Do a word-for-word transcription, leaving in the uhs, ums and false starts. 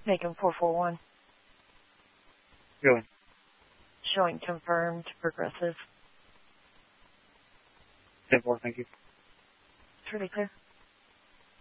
Macon four four one. Going. Showing confirmed, progressive. ten four, thank you. It's really clear.